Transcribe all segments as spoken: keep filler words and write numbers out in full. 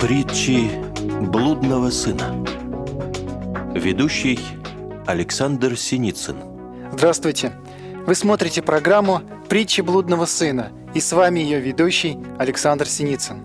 Притчи блудного сына. Ведущий Александр Синицын. Здравствуйте! Вы смотрите программу «Притчи блудного сына», и с вами ее ведущий Александр Синицын.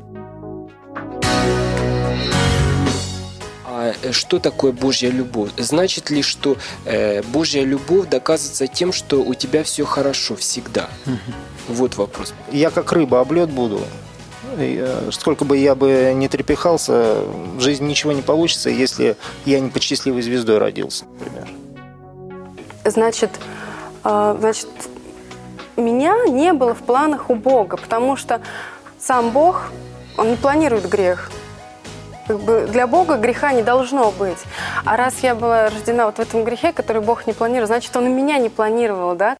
А что такое Божья любовь? Значит ли, что э, Божья любовь доказывается тем, что у тебя все хорошо всегда? Вот вопрос. Я как рыба об лед буду. Сколько бы я бы не трепыхался, в жизни ничего не получится, если я не под счастливой звездой родился, например. Значит, э, значит, меня не было в планах у Бога, потому что сам Бог, Он не планирует грех. Как бы для Бога греха не должно быть. А раз я была рождена вот в этом грехе, который Бог не планировал, значит, Он и меня не планировал, да?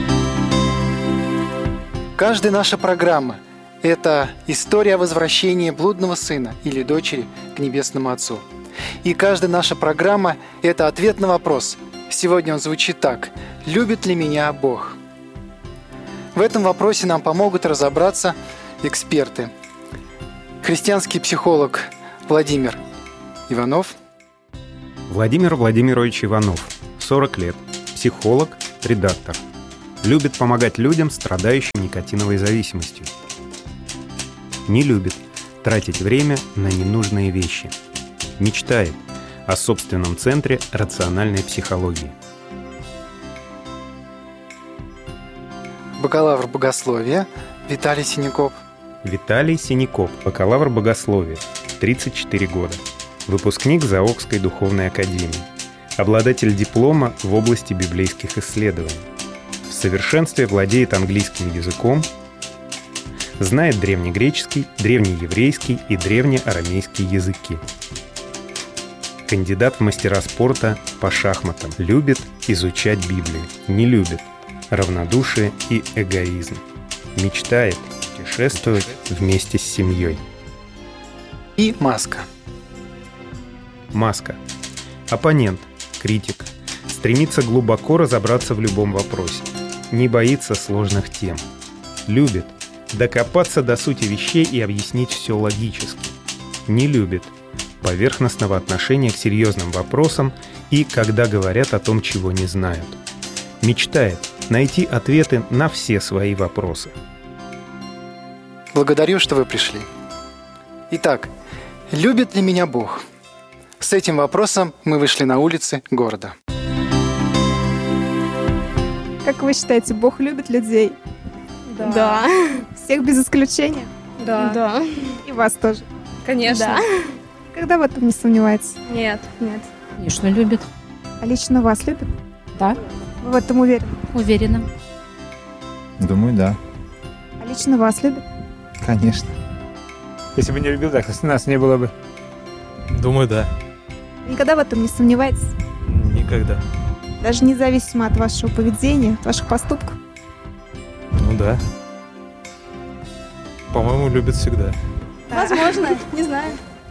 Каждая наша программа – это история возвращения блудного сына или дочери к Небесному Отцу. И каждая наша программа – это ответ на вопрос. Сегодня он звучит так: «Любит ли меня Бог?». В этом вопросе нам помогут разобраться эксперты. Христианский психолог Владимир Иванов. Владимир Владимирович Иванов, сорок лет, психолог, редактор. Любит помогать людям, страдающим никотиновой зависимостью. Не любит тратить время на ненужные вещи. Мечтает о собственном центре рациональной психологии. Бакалавр богословия Виталий Синяков. Виталий Синяков, бакалавр богословия, тридцать четыре года. Выпускник Заокской духовной академии. Обладатель диплома в области библейских исследований. В совершенстве владеет английским языком, знает древнегреческий, древнееврейский и древнеарамейский языки. Кандидат в мастера спорта по шахматам. Любит изучать Библию. Не любит равнодушие и эгоизм. Мечтает путешествовать вместе с семьей. И маска. Маска. Оппонент, критик. Стремится глубоко разобраться в любом вопросе. Не боится сложных тем. Любит докопаться до сути вещей и объяснить все логически. Не любит поверхностного отношения к серьезным вопросам и когда говорят о том, чего не знают. Мечтает найти ответы на все свои вопросы. Благодарю, что вы пришли. Итак, любит ли меня Бог? С этим вопросом мы вышли на улицы города. Как вы считаете, Бог любит людей? Да. Да. Всех без исключения? Да. Да. И вас тоже? Конечно. Да. Когда в этом не сомневаетесь? Нет. Нет. Конечно, любит. А лично вас любит? Да. Вы в этом уверены? Уверена. Думаю, да. А лично вас любит? Конечно. Если бы не любил, так нас не было бы. Думаю, да. Никогда в этом не сомневаетесь? Никогда. Даже независимо от вашего поведения, от ваших поступков? Ну да. По-моему, любит всегда. Возможно, не знаю.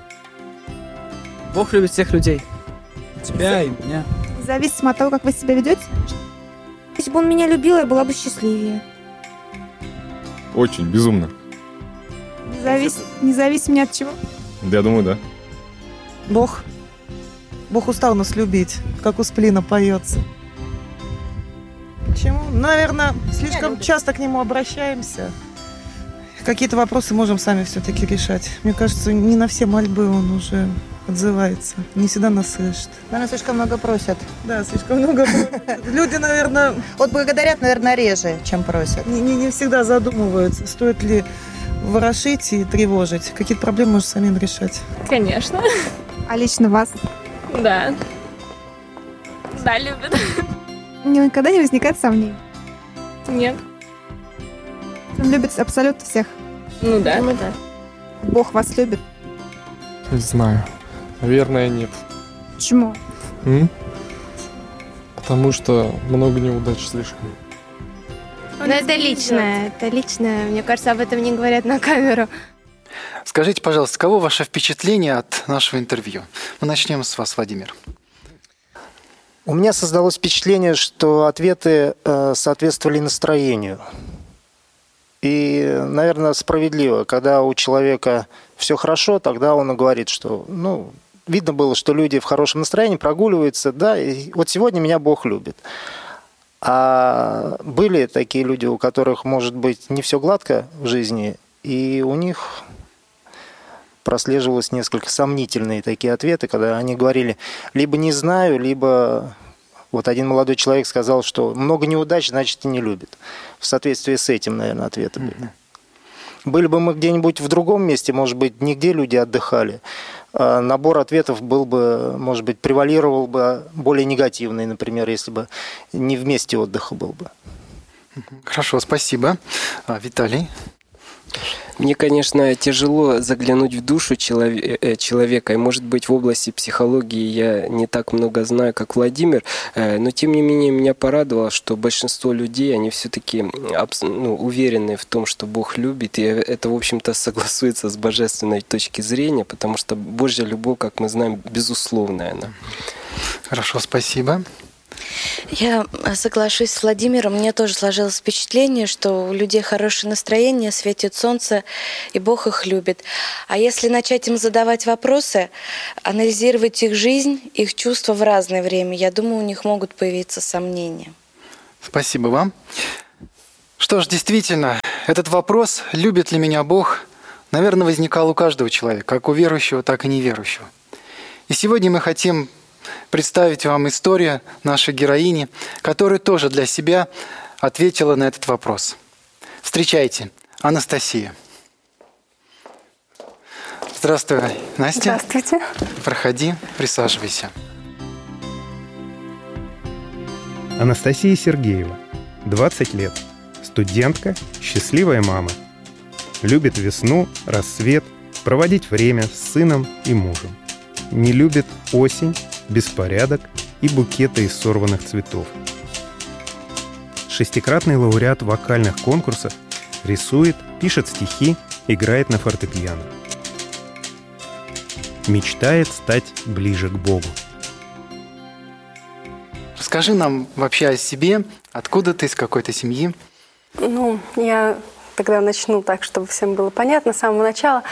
Бог любит всех людей. Тебя и меня. Независимо от того, как вы себя ведете? Если бы он меня любил, я была бы счастливее. Очень, безумно. Независ... Независимо ни от чего? Да, я думаю, да. Бог. Бог устал нас любить, как у Сплина поется. Почему? Наверное, слишком часто к нему обращаемся. Какие-то вопросы можем сами все-таки решать. Мне кажется, не на все мольбы он уже отзывается. Не всегда нас слышит. Наверное, слишком много просят. Да, слишком много просят. Люди, наверное... Вот благодарят, наверное, реже, чем просят. Не, не, не всегда задумываются, стоит ли ворошить и тревожить. Какие-то проблемы можно самим решать. Конечно. А лично вас? Да. Да, любит. Никогда не возникает сомнений? Нет. Он любит абсолютно всех? Ну да. Ну, да. Бог вас любит? Не знаю. Наверное, нет. Почему? М? Потому что много неудач слишком. Но это личное, это личное. Мне кажется, об этом не говорят на камеру. Скажите, пожалуйста, каково ваше впечатление от нашего интервью? Мы начнем с вас, Владимир. У меня создалось впечатление, что ответы э, соответствовали настроению. И, наверное, справедливо. Когда у человека все хорошо, тогда он и говорит, что, ну, видно было, что люди в хорошем настроении прогуливаются, да, и вот сегодня меня Бог любит. А были такие люди, у которых, может быть, не все гладко в жизни, и у них прослеживалось несколько сомнительные такие ответы, когда они говорили, либо не знаю, либо... Вот один молодой человек сказал, что много неудач, значит, и не любит. В соответствии с этим, наверное, ответы были. Mm-hmm. Были бы мы где-нибудь в другом месте, может быть, нигде люди отдыхали, набор ответов был бы, может быть, превалировал бы более негативный, например, если бы не в месте отдыха был бы. Хорошо, спасибо. Виталий? Мне, конечно, тяжело заглянуть в душу человека, и, может быть, в области психологии я не так много знаю, как Владимир, но, тем не менее, меня порадовало, что большинство людей, они все-таки ну, уверены в том, что Бог любит, и это, в общем-то, согласуется с божественной точки зрения, потому что Божья любовь, как мы знаем, безусловная она. Хорошо, спасибо. Я соглашусь с Владимиром. Мне тоже сложилось впечатление, что у людей хорошее настроение, светит солнце, и Бог их любит. А если начать им задавать вопросы, анализировать их жизнь, их чувства в разное время, я думаю, у них могут появиться сомнения. Спасибо вам. Что ж, действительно, этот вопрос, любит ли меня Бог, наверное, возникал у каждого человека, как у верующего, так и неверующего. И сегодня мы хотим представить вам историю нашей героини, которая тоже для себя ответила на этот вопрос. Встречайте, Анастасия. Здравствуй, Настя. Здравствуйте. Проходи, присаживайся. Анастасия Сергеева, двадцать лет, студентка, счастливая мама. Любит весну, рассвет, проводить время с сыном и мужем. Не любит осень, беспорядок и букеты из сорванных цветов. Шестикратный лауреат вокальных конкурсов, рисует, пишет стихи, играет на фортепиано. Мечтает стать ближе к Богу. Расскажи нам вообще о себе, откуда ты, из какой-то семьи? Ну, я тогда начну так, чтобы всем было понятно с самого начала.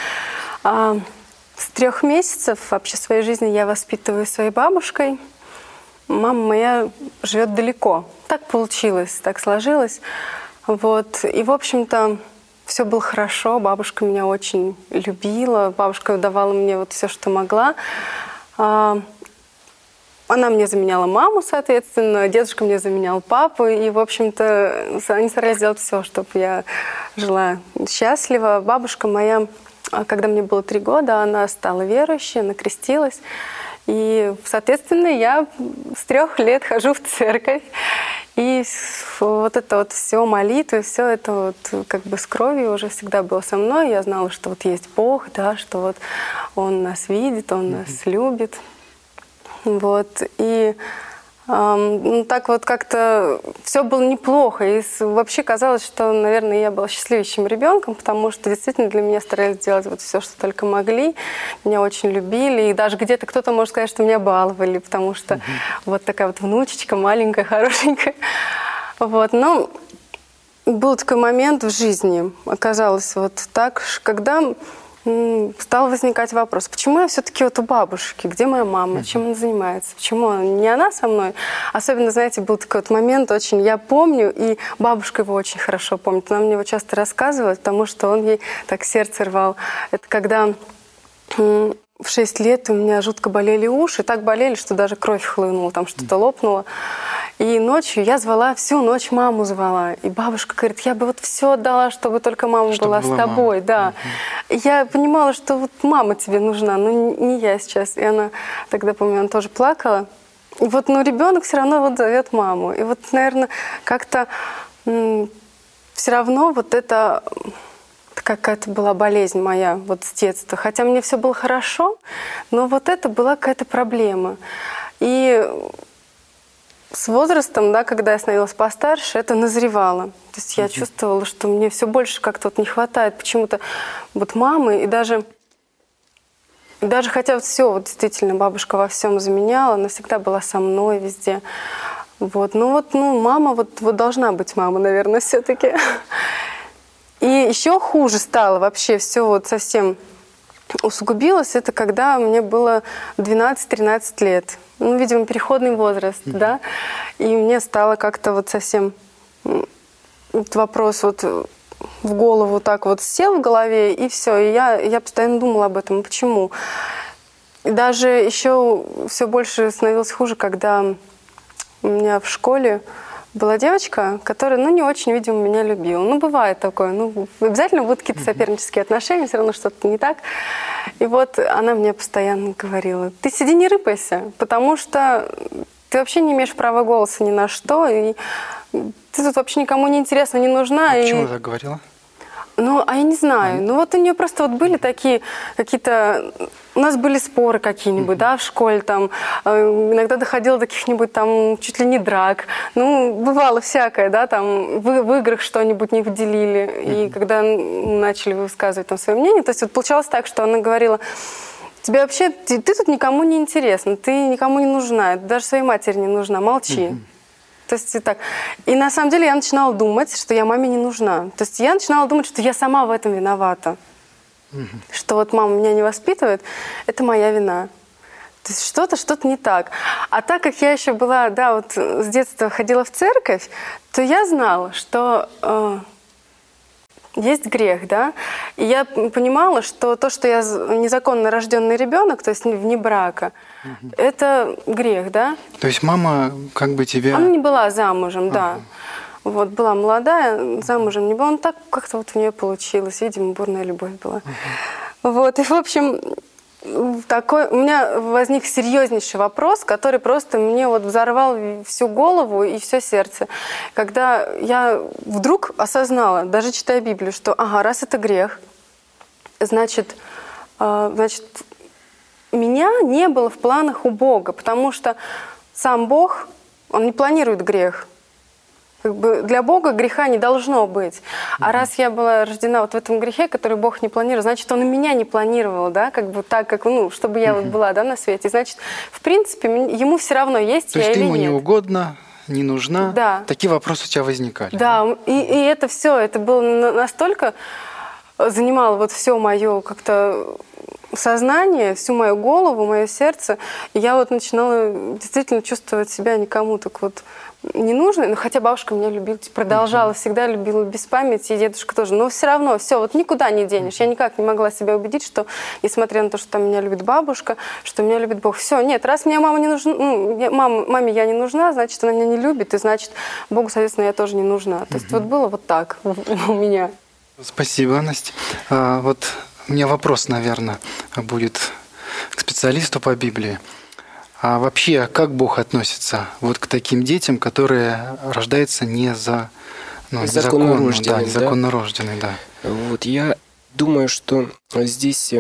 С трех месяцев вообще своей жизни я воспитываю своей бабушкой. Мама моя живет далеко. Так получилось, так сложилось. Вот. И, в общем-то, все было хорошо. Бабушка меня очень любила. Бабушка давала мне вот все, что могла. Она мне заменяла маму, соответственно. Дедушка мне заменял папу. И, в общем-то, они старались сделать все, чтобы я жила счастливо. Бабушка моя... Когда мне было три года, она стала верующей, она крестилась. И, соответственно, я с трех лет хожу в церковь. И вот это вот все, молитвы, все это вот как бы с кровью уже всегда было со мной. Я знала, что вот есть Бог, да, что вот Он нас видит, Он нас любит. Вот. И ну, так вот как-то все было неплохо. И вообще казалось, что, наверное, я была счастливейшим ребенком, потому что действительно для меня старались делать вот все, что только могли. Меня очень любили. И даже где-то кто-то может сказать, что меня баловали, потому что mm-hmm. вот такая вот внучечка маленькая, хорошенькая. Вот. Но был такой момент в жизни, оказалось вот так, когда... стал возникать вопрос, почему я все-таки вот у бабушки, где моя мама, чем она занимается, почему не она со мной. Особенно, знаете, был такой вот момент очень, я помню, и бабушка его очень хорошо помнит. Она мне его часто рассказывает, потому что он ей так сердце рвал. Это когда в шесть лет у меня жутко болели уши, так болели, что даже кровь хлынула, там что-то лопнуло. И ночью я звала, всю ночь маму звала. И бабушка говорит, я бы вот все отдала, чтобы только мама чтобы была, была с тобой. Мама. Да. Угу. Я понимала, что вот мама тебе нужна, но не я сейчас. И она тогда, помню, она тоже плакала. И вот, ну, ребенок все равно вот зовет маму. И вот, наверное, как-то м- все равно вот это... какая-то была болезнь моя вот с детства. Хотя мне все было хорошо, но вот это была какая-то проблема. И с возрастом, да, когда я становилась постарше, это назревало. То есть я чувствовала, что мне все больше как-то вот не хватает почему-то вот мамы. И даже, и даже хотя вот все, вот действительно, бабушка во всем заменяла, она всегда была со мной везде. Вот. Ну вот, ну, мама вот, вот должна быть мама, наверное, все-таки. И И еще хуже стало вообще все вот совсем усугубилось, это когда мне было двенадцать-тринадцать лет. Ну, видимо, переходный возраст, mm-hmm. да. И мне стало как-то вот совсем этот вопрос вот в голову так вот сел в голове, и все. И я, я постоянно думала об этом. Почему? И даже еще все больше становилось хуже, когда у меня в школе была девочка, которая, ну, не очень, видимо, меня любила. Ну, бывает такое. Ну, обязательно будут какие-то сопернические отношения, все равно что-то не так. И вот она мне постоянно говорила: ты сиди, не рыпайся, потому что ты вообще не имеешь права голоса ни на что, и ты тут вообще никому не интересна, не нужна. А и... почему так говорила? Ну, а я не знаю. Ну, вот у нее просто вот были такие какие-то... У нас были споры какие-нибудь, mm-hmm. да, в школе, там, иногда доходило до каких-нибудь там чуть ли не драк. Ну, бывало всякое, да, там, в, в играх что-нибудь не поделили. Mm-hmm. И когда начали высказывать там свое мнение, то есть вот получалось так, что она говорила: тебе вообще, ты, ты тут никому не интересна, ты никому не нужна, даже своей матери не нужна, молчи. Mm-hmm. То есть и так. И на самом деле я начинала думать, что я маме не нужна. То есть я начинала думать, что я сама в этом виновата. Mm-hmm. Что вот мама меня не воспитывает, это моя вина. То есть что-то, что-то не так. А так как я еще была, да, вот с детства ходила в церковь, то я знала, что э, есть грех, да. И я понимала, что то, что я незаконно рожденный ребенок, то есть вне брака, угу. это грех, да. То есть мама как бы тебя... Она не была замужем, ага. да. Вот, была молодая, замужем не была. Ну, так как-то вот у нее получилось. Видимо, бурная любовь была. Угу. Вот, и, в общем, такой, у меня возник серьезнейший вопрос, который просто мне вот взорвал всю голову и все сердце. Когда я вдруг осознала, даже читая Библию, что, ага, раз это грех, значит, э, значит, меня не было в планах у Бога, потому что сам Бог, Он не планирует грех. Как бы для Бога греха не должно быть. А mm-hmm. раз я была рождена вот в этом грехе, который Бог не планировал, значит, Он и меня не планировал, да, как бы так, как, ну, чтобы я mm-hmm. вот была, да, на свете. Значит, в принципе, Ему все равно, есть То я есть или ты ему нет. не угодно, не нужна? Да. Такие вопросы у тебя возникали? Да, да? И, и это все, это было настолько, занимало вот все мое как-то сознание, всю мою голову, мое сердце. И я вот начинала действительно чувствовать себя никому так вот ненужной. Ну, хотя бабушка меня любила, продолжала, uh-huh. всегда любила без памяти, и дедушка тоже. Но все равно, все, вот никуда не денешь. Я никак не могла себя убедить, что, несмотря на то, что там меня любит бабушка, что меня любит Бог. Все, нет, раз мне мама не нужна, ну, я, мама, маме я не нужна, значит, она меня не любит, и значит, Богу, соответственно, я тоже не нужна. То есть uh-huh. вот было вот так у меня. Спасибо, Настя. А, вот у меня вопрос, наверное, будет к специалисту по Библии. А вообще, как Бог относится вот к таким детям, которые рождаются не за ну, незаконно рожденные, да, незаконно да? рожденные, да. Вот я думаю, что здесь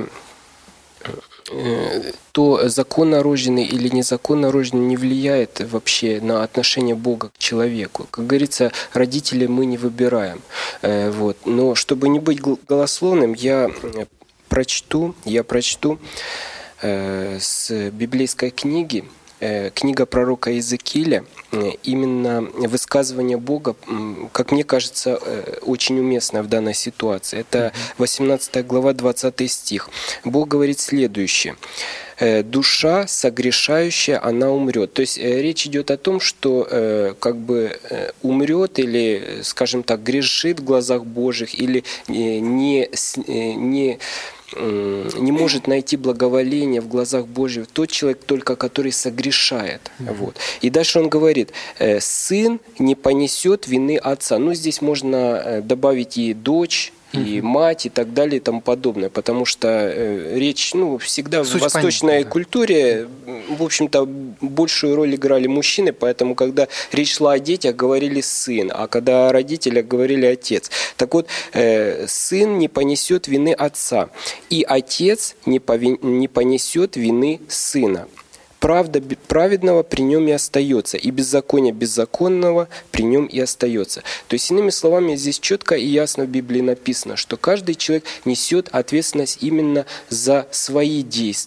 то законно рожденный или незаконно рожденный не влияет вообще на отношение Бога к человеку. Как говорится, родителей мы не выбираем. Вот. Но чтобы не быть голословным, я прочту, я прочту с библейской книги, книга пророка Иезекииля, именно высказывание Бога, как мне кажется, очень уместно в данной ситуации. Это восемнадцатая глава, двадцатый стих. Бог говорит следующее: душа согрешающая, она умрет. То есть речь идет о том, что как бы умрет или, скажем так, грешит в глазах Божьих, или не, не не может найти благоволение в глазах Божьих тот человек только, который согрешает. Mm-hmm. Вот. И дальше он говорит: сын не понесет вины отца. Ну, здесь можно добавить и дочь, и mm-hmm. мать, и так далее, и тому подобное, потому что э, речь, ну, всегда Суть в восточной понятна, культуре, в общем-то, большую роль играли мужчины, поэтому, когда речь шла о детях, говорили сын, а когда о родителях, говорили отец. Так вот, э, сын не понесет вины отца, и отец не, повин, не понесет вины сына. Правда праведного при нем и остается, и беззаконие беззаконного при нем и остается. То есть, иными словами, здесь четко и ясно в Библии написано, что каждый человек несет ответственность именно за свои действия.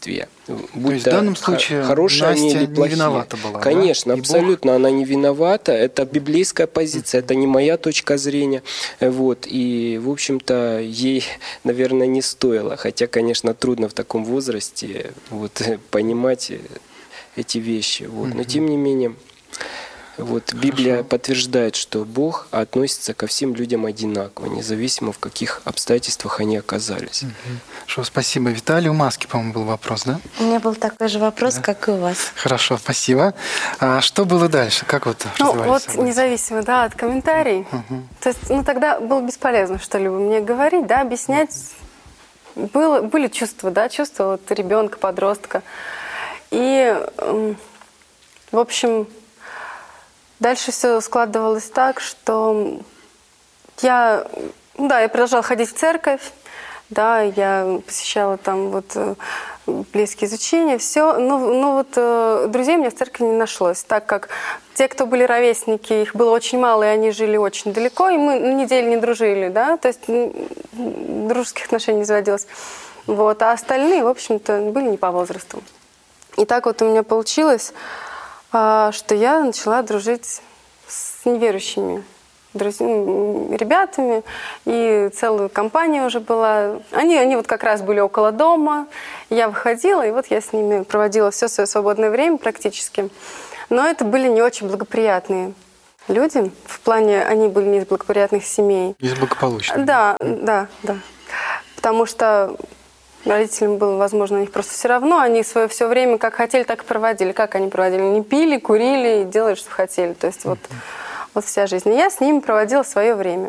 Будь то есть в данном случае хорошие Настя они или не плохие. виновата была, Конечно, да? абсолютно она не виновата. Это библейская позиция, это не моя точка зрения. Вот. И, в общем-то, ей, наверное, не стоило. Хотя, конечно, трудно в таком возрасте вот, понимать эти вещи. Вот. Но, тем не менее, вот, Библия Хорошо. подтверждает, что Бог относится ко всем людям одинаково, независимо в каких обстоятельствах они оказались. Хорошо, спасибо. Виталий, у Маски, по-моему, был вопрос, да? У меня был такой же вопрос, да? как и у вас. Хорошо, спасибо. А что было дальше? Как вот Ну, вот события? независимо, да, от комментариев. Угу. То есть, ну, тогда было бесполезно что-либо мне говорить, да, объяснять. Было, были чувства, да, чувства вот ребенка, подростка. И, в общем... Дальше все складывалось так, что я, да, я продолжала ходить в церковь, да, я посещала там вот близкие изучения, все, но, но вот друзей у меня в церкви не нашлось, так как те, кто были ровесники, их было очень мало, и они жили очень далеко, и мы неделю не дружили, да, то есть дружеских отношений не заводилось, вот, а остальные, в общем-то, были не по возрасту. И так вот у меня получилось, что я начала дружить с неверующими друзьями, ребятами, и целая компания уже была. Они, они вот как раз были около дома, я выходила, и вот я с ними проводила все свое свободное время практически. Но это были не очень благоприятные люди, в плане, они были не из благоприятных семей. Из благополучных. Да, да, да. Потому что родителям было, возможно, у них просто все равно. Они свое все время как хотели, так и проводили. Как они проводили? Они пили, курили и делали, что хотели. То есть вот, вот вся жизнь. И я с ними проводила свое время.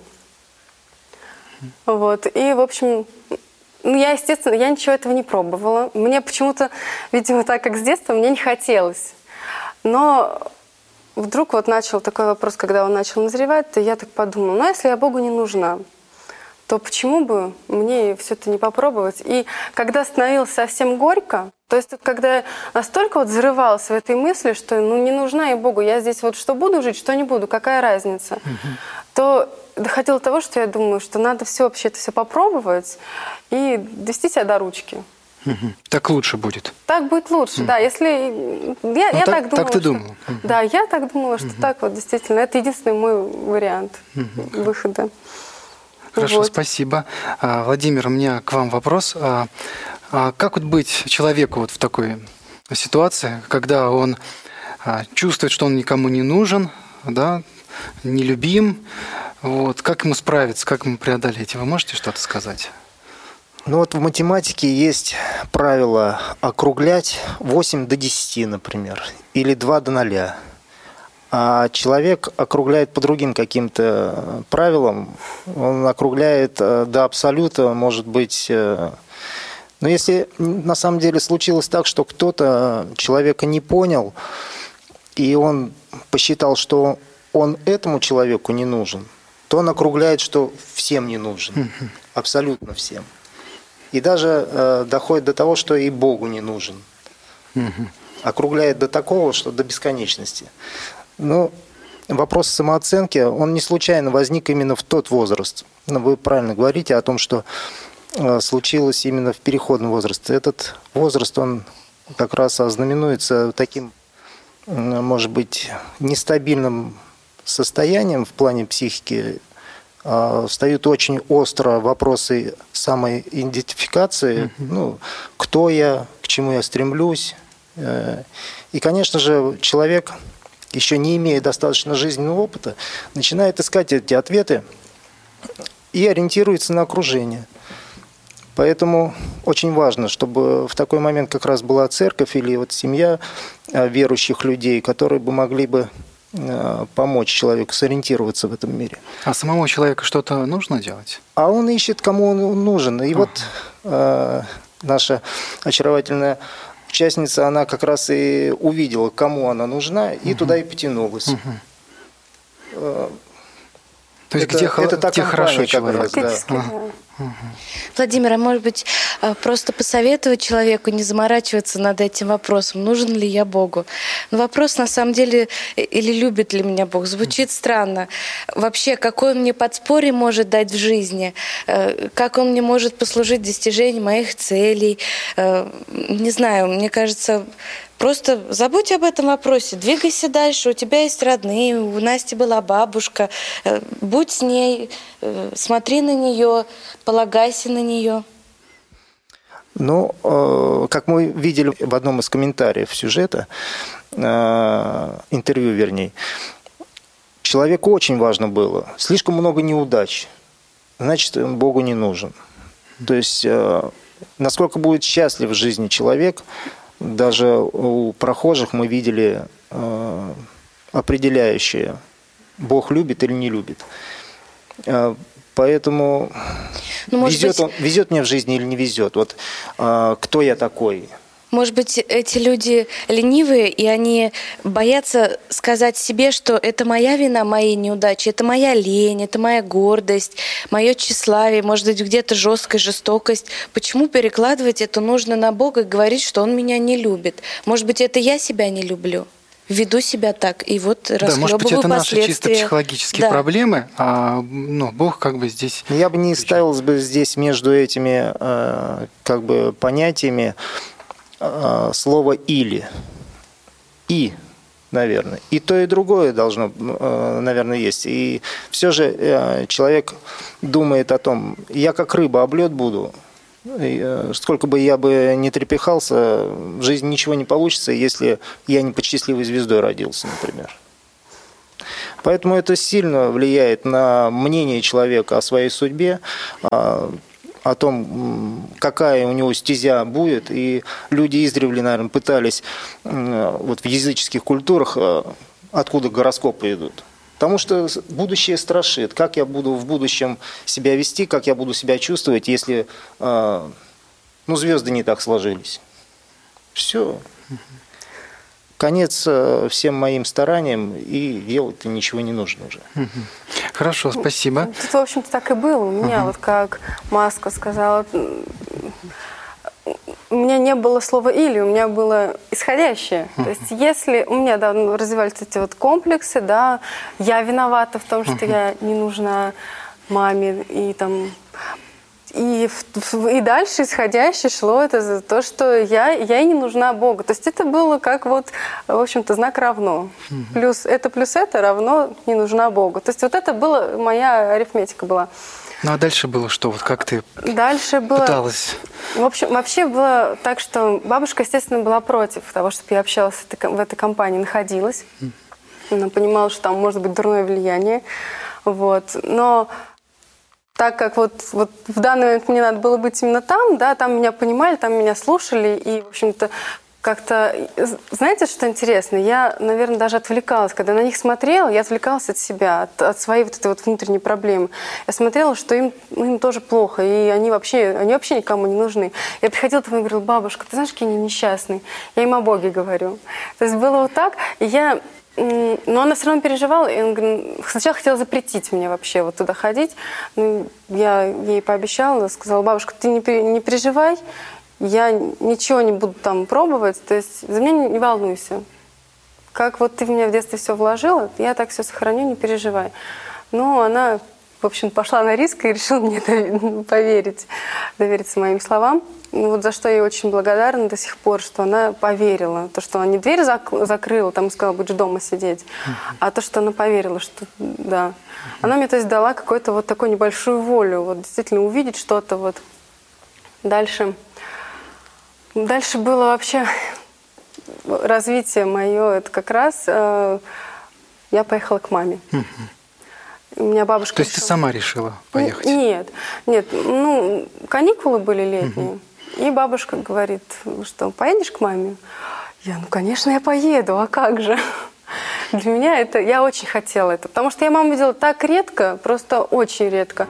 Вот. И, в общем, ну, я, естественно, я ничего этого не пробовала. Мне почему-то, видимо, так как с детства, мне не хотелось. Но вдруг вот начал такой вопрос, когда он начал назревать, то я так подумала, ну, если я Богу не нужна, то почему бы мне все это не попробовать? И когда становилось совсем горько, то есть когда я настолько вот взрывалась в этой мысли, что ну не нужна я Богу, я здесь вот что буду жить, что не буду, какая разница, mm-hmm. то доходило до того, что я думаю, что надо все вообще это все попробовать и довести себя до ручки. Mm-hmm. Так лучше будет. Так будет лучше, mm-hmm. да. Если я, ну, я так, так думала. Так ты что, думала? Mm-hmm. Да, я так думала, что mm-hmm. так вот действительно. Это единственный мой вариант mm-hmm. выхода. Хорошо, вот. Спасибо. Владимир, у меня к вам вопрос. Как вот быть человеку вот в такой ситуации, когда он чувствует, что он никому не нужен, да, нелюбим? Вот. Как ему справиться, как ему преодолеть? Вы можете что-то сказать? Ну вот в математике есть правило округлять восемь до десяти, например, или два до ноля. А человек округляет по другим каким-то правилам, он округляет до абсолюта, может быть. Но если на самом деле случилось так, что кто-то человека не понял, и он посчитал, что он этому человеку не нужен, то он округляет, что всем не нужен, абсолютно всем. И даже доходит до того, что и Богу не нужен. Округляет до такого, что до бесконечности. Ну, вопрос самооценки, он не случайно возник именно в тот возраст. Но вы правильно говорите о том, что случилось именно в переходном возрасте. Этот возраст, он как раз ознаменуется таким, может быть, нестабильным состоянием в плане психики. Встают очень остро вопросы самоидентификации. Mm-hmm. Ну, кто я, к чему я стремлюсь. И, конечно же, человек, еще не имея достаточно жизненного опыта, начинает искать эти ответы и ориентируется на окружение. Поэтому очень важно, чтобы в такой момент как раз была церковь или вот семья верующих людей, которые бы могли бы помочь человеку сориентироваться в этом мире. А самому человеку что-то нужно делать? А он ищет, кому он нужен. И ага. вот э, наша очаровательная участница, она как раз и увидела, кому она нужна, и угу. туда и потянулась. Угу. Э, То есть это, где, это где хорошо человек. Раз, да. Ага. Владимир, а может быть, просто посоветовать человеку не заморачиваться над этим вопросом, нужен ли я Богу? Но вопрос, на самом деле, или любит ли меня Бог, звучит странно. Вообще, какое он мне подспорье может дать в жизни? Как он мне может послужить достижению моих целей? Не знаю, мне кажется... Просто забудь об этом вопросе, двигайся дальше, у тебя есть родные, у Насти была бабушка, будь с ней, смотри на нее, полагайся на нее. Ну, как мы видели в одном из комментариев сюжета, интервью вернее, человеку очень важно было, слишком много неудач, значит, он Богу не нужен. То есть, насколько будет счастлив в жизни человек, даже у прохожих мы видели э, определяющее, Бог любит или не любит. Э, поэтому ну, везет, быть... он, везет мне в жизни или не везет. Вот э, кто я такой? Может быть, эти люди ленивые, и они боятся сказать себе, что это моя вина, мои неудачи, это моя лень, это моя гордость, мое тщеславие, может быть, где-то жесткая жестокость. Почему перекладывать это нужно на Бога и говорить, что Он меня не любит? Может быть, это я себя не люблю? Веду себя так, и вот расхлебываю последствия. Да, может быть, это наши чисто психологические да. проблемы, а ну, Бог как бы здесь... Я бы не ставил бы здесь между этими э, как бы понятиями слово «или». «И», наверное. И то, и другое должно, наверное, есть. И все же человек думает о том, я как рыба об лед буду, сколько бы я бы не трепыхался, в жизни ничего не получится, если я не под счастливой звездой родился, например. Поэтому это сильно влияет на мнение человека о своей судьбе, о том, какая у него стезя будет. И люди издревле, наверное, пытались вот в языческих культурах, откуда гороскопы идут. Потому что будущее страшит. Как я буду в будущем себя вести, как я буду себя чувствовать, если ну, звезды не так сложились. Все. Конец всем моим стараниям, и делать-то ничего не нужно уже. Хорошо, спасибо. Тут, в общем-то, так и было. У меня, uh-huh. вот как Маска сказала, у меня не было слова «или», у меня было исходящее. Uh-huh. То есть если у меня да, развивались эти вот комплексы, да, я виновата в том, что uh-huh. я не нужна маме, и там... И, и дальше исходящее шло это за то, что я, я и не нужна Богу. То есть это было как вот, в общем-то, знак равно. Mm-hmm. Плюс это плюс это равно не нужна Богу. То есть вот это была, моя арифметика была. Ну а дальше было что? Вот как ты дальше было, пыталась? В общем, вообще было так, что бабушка, естественно, была против того, чтобы я общалась в этой, в этой компании, находилась. Mm-hmm. Она понимала, что там может быть дурное влияние. Вот. Но... Так как вот, вот в данный момент мне надо было быть именно там, да, там меня понимали, там меня слушали, и, в общем-то, как-то... Знаете, что интересно? Я, наверное, даже отвлекалась. Когда на них смотрела, я отвлекалась от себя, от, от своей вот этой вот внутренней проблемы. Я смотрела, что им, им тоже плохо, и они вообще, они вообще никому не нужны. Я приходила домой и говорила: бабушка, ты знаешь, какие они несчастные? Я им о Боге говорю. То есть было вот так, и я... Но она все равно переживала, и он сначала хотела запретить мне вообще вот туда ходить. Ну, я ей пообещала, сказала: бабушка, ты не, не переживай, я ничего не буду там пробовать, то есть за меня не, не волнуйся. Как вот ты в меня в детстве все вложила, я так все сохраню, не переживай. Но она, в общем, пошла на риск и решила мне поверить, довериться моим словам. Ну, вот за что я ей очень благодарна до сих пор, что она поверила. То, что она не дверь зак- закрыла, там сказала: будешь дома сидеть, uh-huh. а то, что она поверила, что да. Uh-huh. Она мне, то есть, дала какую-то вот такую небольшую волю, вот действительно увидеть что-то вот. Дальше. Дальше было вообще развитие мое, это как раз э, я поехала к маме. Uh-huh. У меня бабушка... То есть решила... ты сама решила поехать? Нет, нет, ну, каникулы были летние. Uh-huh. И бабушка говорит, что поедешь к маме? Я, ну, конечно, я поеду, а как же? Для меня это... Я очень хотела это, потому что я маму видела так редко, просто очень редко.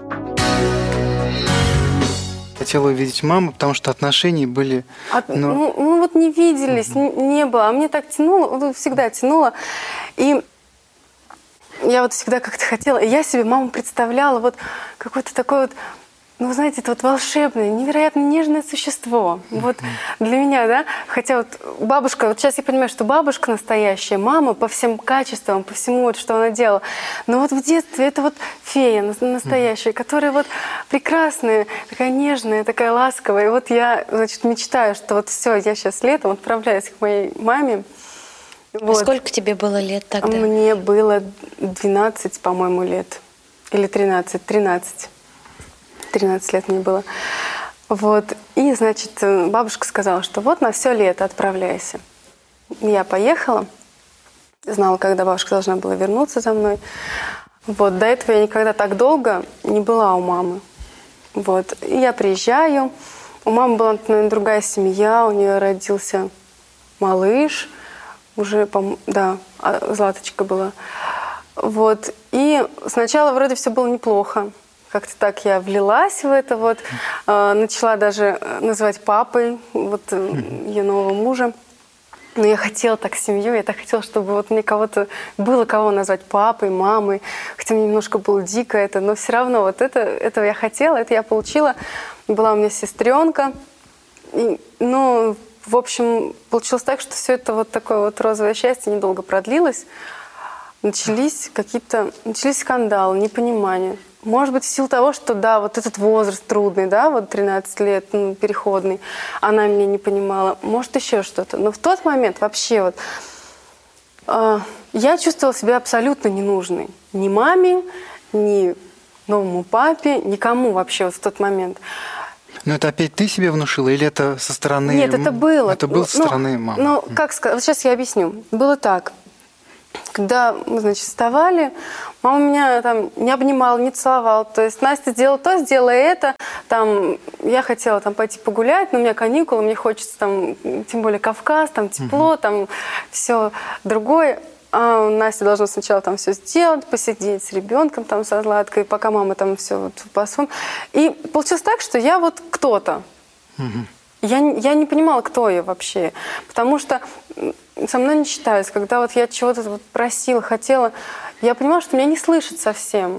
Хотела увидеть маму, потому что отношения были... От, ну... Ну, ну, вот не виделись, uh-huh. не, не было. А мне так тянуло, всегда тянуло. И... Я вот всегда как-то хотела, и я себе маму представляла вот какой-то такой вот ну, вы знаете, это вот волшебное, невероятно нежное существо. Вот для меня, да, хотя вот бабушка, вот сейчас я понимаю, что бабушка настоящая, мама по всем качествам, по всему, вот, что она делала. Но вот в детстве это вот фея настоящая, которая вот прекрасная, такая нежная, такая ласковая. И вот я, значит, мечтаю, что вот все, я сейчас летом отправляюсь к моей маме. Вот. Сколько тебе было лет тогда? Мне было двенадцать, по-моему, лет. Или тринадцать, тринадцать. тринадцать лет мне было. Вот. И, значит, бабушка сказала, что вот на все лето отправляйся. Я поехала. Знала, когда бабушка должна была вернуться за мной. Вот. До этого я никогда так долго не была у мамы. Вот. И я приезжаю. У мамы была, наверное, другая семья. У нее родился малыш. Уже, да, Златочка была. Вот. И сначала вроде все было неплохо. Как-то так я влилась в это. Вот. Э, начала даже называть папой вот, ее нового мужа. Но я хотела так семью, я так хотела, чтобы вот мне кого-то было кого назвать папой, мамой. Хотя мне немножко было дико это, но все равно вот это, этого я хотела, это я получила. Была у меня сестренка. И, ну, в общем, получилось так, что все это вот такое вот розовое счастье недолго продлилось. Начались какие-то, начались скандалы, непонимания. Может быть, в силу того, что, да, вот этот возраст трудный, да, вот тринадцать лет, ну, переходный, она меня не понимала. Может, еще что-то. Но в тот момент вообще вот э, я чувствовала себя абсолютно ненужной. Ни маме, ни новому папе, никому вообще вот в тот момент. Но это опять ты себе внушила или это со стороны... Нет, это было. Это было со стороны мамы. Ну, как сказать, вот сейчас я объясню. Было так. Когда мы, значит, вставали, мама меня там не обнимала, не целовала. То есть Настя сделала то, сделала это. Там, я хотела там пойти погулять, но у меня каникулы, мне хочется там, тем более Кавказ, там тепло, угу. там все другое. А Настя должна сначала там все сделать, посидеть с ребенком, там, со Златкой, пока мама там все вот по-своему. И получилось так, что я вот кто-то. Угу. Я, я не понимала, кто я вообще. Потому что со мной не считались. Когда вот я чего-то вот просила, хотела, я понимала, что меня не слышат совсем.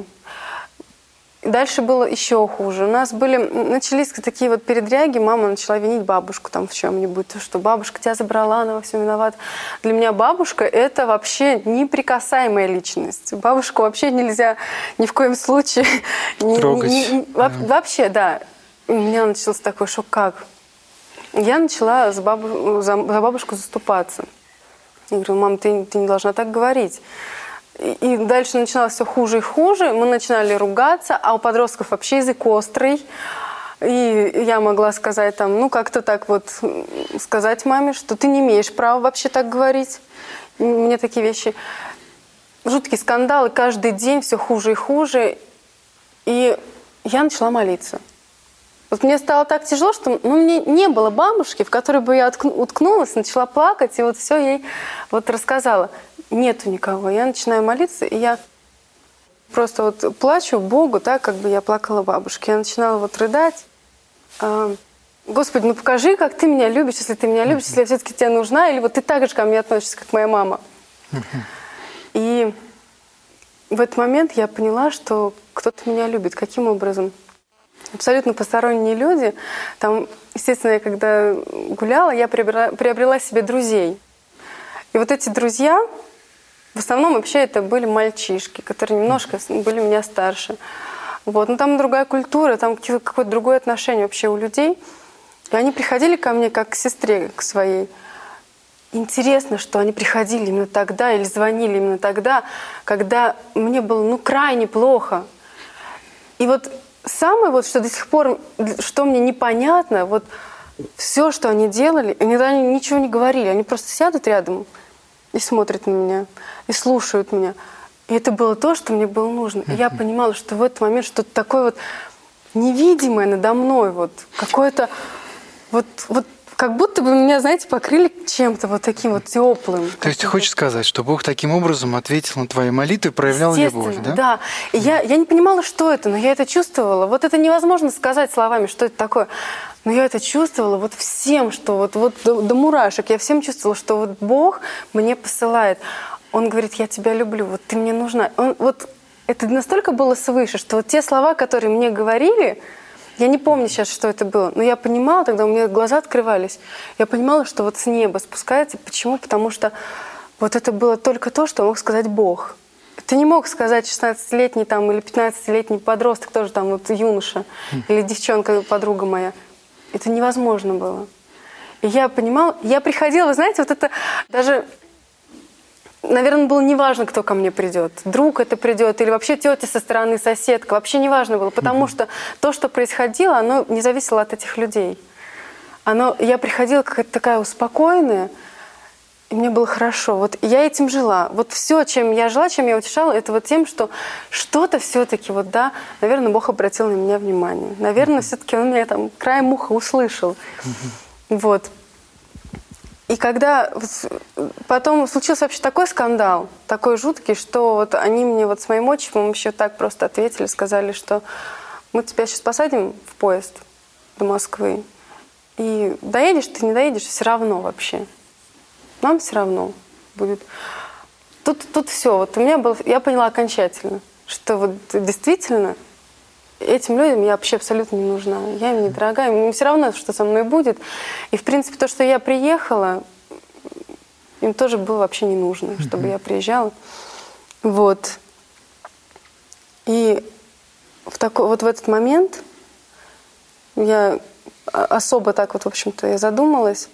И дальше было еще хуже. У нас были, начались такие вот передряги. Мама начала винить бабушку там в чем-нибудь. Что бабушка тебя забрала, она во всем виновата. Для меня бабушка – это вообще неприкасаемая личность. Бабушку вообще нельзя ни в коем случае… Трогать. Не, не, вообще, да. У меня начался такой шок, как… Я начала за, бабу, за, за бабушку заступаться. Я говорю, мам, ты, ты не должна так говорить. И, и дальше начиналось все хуже и хуже. Мы начинали ругаться, а у подростков вообще язык острый. И я могла сказать там, ну как-то так вот сказать маме, что ты не имеешь права вообще так говорить. И мне такие вещи... Жуткие скандалы, каждый день все хуже и хуже. И я начала молиться. Вот мне стало так тяжело, что ну, мне не было бабушки, в которой бы я уткнулась, начала плакать, и вот все ей вот рассказала. Нету никого. Я начинаю молиться, и я просто вот плачу Богу, так, как бы я плакала бабушке. Я начинала вот рыдать. Господи, ну покажи, как ты меня любишь, если ты меня любишь, если я все-таки тебе нужна, или вот ты так же ко мне относишься, как моя мама. И в этот момент я поняла, что кто-то меня любит. Каким образом? Абсолютно посторонние люди. Там, естественно, я когда гуляла, я приобрела, приобрела себе друзей. И вот эти друзья, в основном вообще это были мальчишки, которые немножко были меня старше. Вот. Но там другая культура, там какое-то другое отношение вообще у людей. И они приходили ко мне как к сестре, к своей. Интересно, что они приходили именно тогда или звонили именно тогда, когда мне было ну, крайне плохо. И вот самое, вот, что до сих пор, что мне непонятно, вот все, что они делали, иногда они ничего не говорили, они просто сядут рядом и смотрят на меня, и слушают меня. И это было то, что мне было нужно. И я понимала, что в этот момент что-то такое вот невидимое надо мной, вот какое-то, вот, вот как будто бы меня, знаете, покрыли чем-то вот таким вот теплым. То есть ты хочешь сказать, что Бог таким образом ответил на твои молитвы и проявлял любовь, да? Да. И я, я не понимала, что это, но я это чувствовала. Вот это невозможно сказать словами, что это такое. Но я это чувствовала вот всем, что вот, вот до, до мурашек. Я всем чувствовала, что вот Бог мне посылает. Он говорит, я тебя люблю, вот ты мне нужна. Он, вот это настолько было свыше, что вот те слова, которые мне говорили, Я не помню сейчас, что это было, но я понимала, тогда у меня глаза открывались. Я понимала, что вот с неба спускается. Почему? Потому что вот это было только то, что мог сказать Бог. Ты не мог сказать шестнадцатилетний там, или пятнадцатилетний подросток, тоже там вот юноша, mm. или девчонка, подруга моя. Это невозможно было. И я понимала, я приходила, вы знаете, вот это даже, наверное, было неважно, кто ко мне придет. Друг это придет, или вообще тетя со стороны, соседка. Вообще неважно было, потому mm-hmm. что то, что происходило, оно не зависело от этих людей. Оно, я приходила какая-то такая успокоенная, и мне было хорошо. Вот я этим жила. Вот все, чем я жила, чем я утешала, это вот тем, что что-то все-таки, вот да, наверное, Бог обратил на меня внимание. Наверное, все-таки Он меня там краем уха услышал. Вот. И когда потом случился вообще такой скандал, такой жуткий, что вот они мне вот с моим отчимом еще так просто ответили, сказали, что мы тебя сейчас посадим в поезд до Москвы, и доедешь ты, не доедешь, все равно вообще. Нам все равно будет. Тут, тут все. Вот у меня было, я поняла окончательно, что вот действительно этим людям я вообще абсолютно не нужна. Я им не дорога, им все равно, что со мной будет. И, в принципе, то, что я приехала, им тоже было вообще не нужно, mm-hmm. чтобы я приезжала. Вот. И в такой, вот в этот момент я особо так вот, в общем-то, я задумалась.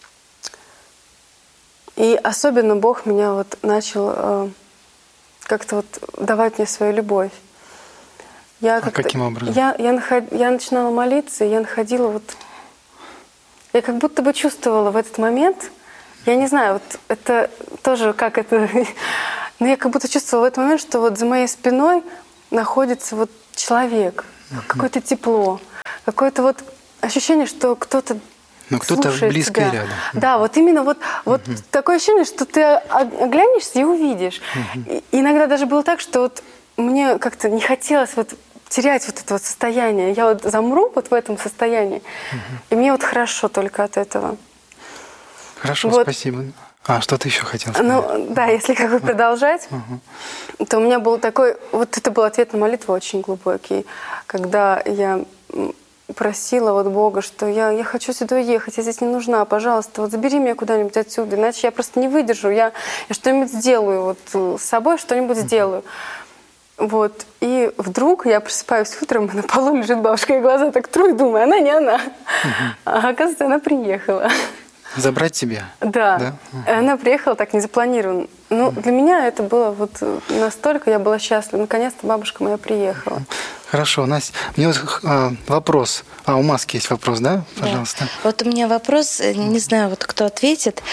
И особенно Бог меня вот начал э, как-то вот давать мне свою любовь. Я а каким образом? Я, я, наход... я начинала молиться, и я находила вот... Я как будто бы чувствовала в этот момент, я не знаю, вот это тоже как это... Но я как будто чувствовала в этот момент, что вот за моей спиной находится вот человек, uh-huh. какое-то тепло, какое-то вот ощущение, что кто-то Но кто-то близко тебя. рядом. Да, вот именно вот, вот uh-huh. такое ощущение, что ты оглянешься и увидишь. Uh-huh. И иногда даже было так, что вот мне как-то не хотелось вот терять вот это вот состояние. Я вот замру вот в этом состоянии, uh-huh. и мне вот хорошо только от этого. Хорошо, вот. Спасибо. А, что ты еще хотел сказать? Ну, да, если как бы продолжать, uh-huh. то у меня был такой... Вот это был ответ на молитву очень глубокий, когда я просила вот Бога, что я, я хочу сюда уехать, я здесь не нужна, пожалуйста, вот забери меня куда-нибудь отсюда, иначе я просто не выдержу, я, я что-нибудь сделаю вот с собой, что-нибудь uh-huh. сделаю. Вот. И вдруг я просыпаюсь утром, и на полу лежит бабушка, и глаза так тру, и думаю, она не она. Uh-huh. А оказывается, она приехала. Забрать тебя? Да. да? Uh-huh. Она приехала так незапланированно. Ну, uh-huh. для меня это было вот настолько, я была счастлива. Наконец-то бабушка моя приехала. Хорошо, Настя, мне вот а, вопрос. А, у Маски есть вопрос, да? Пожалуйста. Да. Вот у меня вопрос, не знаю, вот кто ответит.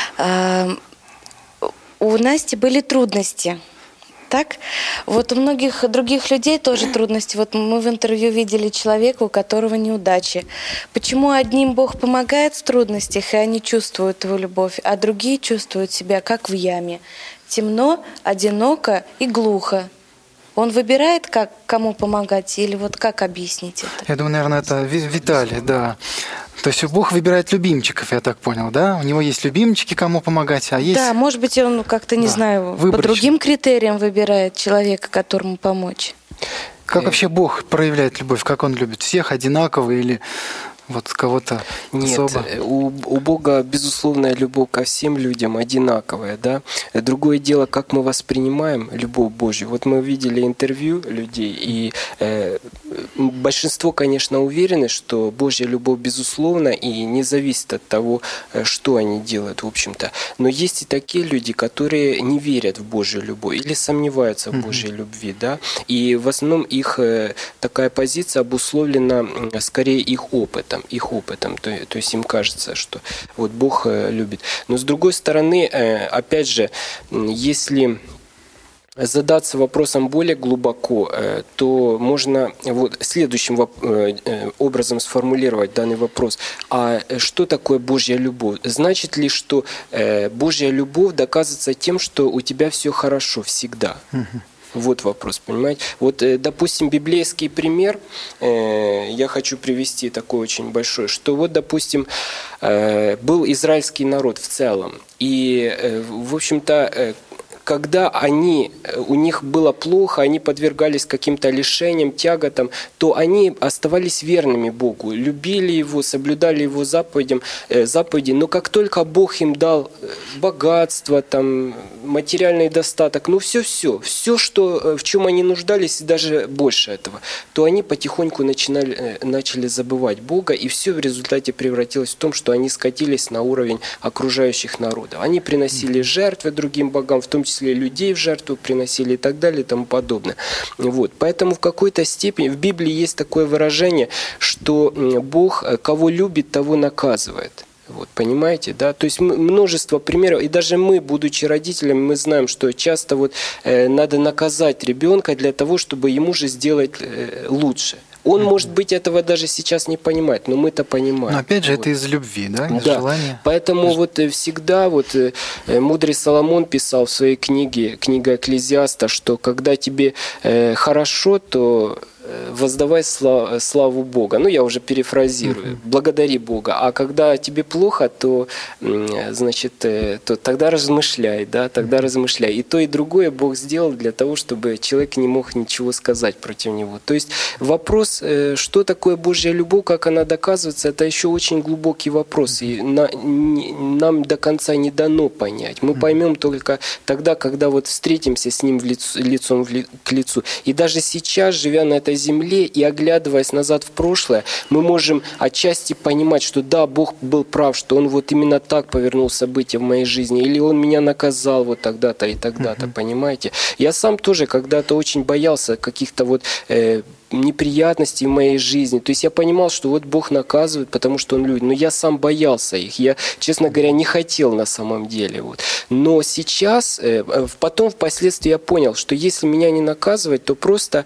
У Насти были трудности. Так? Вот у многих других людей тоже трудности. Вот мы в интервью видели человека, у которого неудачи. Почему одним Бог помогает в трудностях, и они чувствуют его любовь, а другие чувствуют себя как в яме? Темно, одиноко и глухо. Он выбирает, как, кому помогать, или вот как объяснить это? Я думаю, наверное, это Виталий, да. То есть Бог выбирает любимчиков, я так понял, да? У него есть любимчики, кому помогать, а есть... Да, может быть, он как-то, не да, знаю, выборочно. По другим критериям выбирает человека, которому помочь. Как вообще Бог проявляет любовь? Как Он любит? Всех одинаково или вот кого-то особо? Нет, у, у Бога безусловная любовь ко всем людям одинаковая, да? Другое дело, как мы воспринимаем любовь Божью. Вот мы видели интервью людей, и э, большинство, конечно, уверены, что Божья любовь безусловна и не зависит от того, что они делают, в общем-то. Но есть и такие люди, которые не верят в Божью любовь или сомневаются в Божьей mm-hmm. любви, да? И в основном их э, такая позиция обусловлена скорее их опытом. их опытом, то, то есть им кажется, что вот Бог любит. Но с другой стороны, опять же, если задаться вопросом более глубоко, то можно вот следующим образом сформулировать данный вопрос. А что такое Божья любовь? Значит ли, что Божья любовь доказывается тем, что у тебя все хорошо всегда? Вот вопрос, понимаете? Вот, допустим, библейский пример, э, я хочу привести такой очень большой, что вот, допустим, э, был израильский народ в целом, и, э, в общем-то, э, когда они, у них было плохо, они подвергались каким-то лишениям, тяготам, то они оставались верными Богу, любили Его, соблюдали Его заповедям, э, заповеди. Но как только Бог им дал богатство, там, материальный достаток, ну все-все, все, что, в чем они нуждались, и даже больше этого, то они потихоньку начинали, начали забывать Бога, и все в результате превратилось в том, что они скатились на уровень окружающих народов. Они приносили жертвы другим богам, в том числе людей в жертву приносили и так далее и тому подобное. Вот. Поэтому в какой-то степени в Библии есть такое выражение, что Бог кого любит, того наказывает. Вот, понимаете, да? То есть множество примеров, и даже мы, будучи родителями, мы знаем, что часто вот, э, надо наказать ребенка для того, чтобы ему же сделать э, лучше. Он, mm-hmm. может быть, этого даже сейчас не понимает, но мы-то понимаем. Но опять же, вот. Это из любви, да? Из да. желания. Поэтому Из... вот всегда вот мудрый Соломон писал в своей книге, книга Экклезиаста, что когда тебе э, хорошо, то воздавай славу, славу Бога. Ну, я уже перефразирую. Uh-huh. Благодари Бога. А когда тебе плохо, то, значит, то тогда размышляй, да, тогда uh-huh. размышляй. И то, и другое Бог сделал для того, чтобы человек не мог ничего сказать против него. То есть вопрос, что такое Божья любовь, как она доказывается, это еще очень глубокий вопрос. И на, не, нам до конца не дано понять. Мы uh-huh. поймем только тогда, когда вот встретимся с Ним в лицо, лицом в ли, к лицу. И даже сейчас, живя на этой земле и оглядываясь назад в прошлое, мы можем отчасти понимать, что да, Бог был прав, что Он вот именно так повернул события в моей жизни, или Он меня наказал вот тогда-то и тогда-то, uh-huh. понимаете? Я сам тоже когда-то очень боялся каких-то вот э, неприятностей в моей жизни. То есть я понимал, что вот Бог наказывает, потому что Он любит. Но я сам боялся их. Я, честно говоря, не хотел на самом деле. Вот. Но сейчас, э, потом впоследствии я понял, что если меня не наказывать, то просто,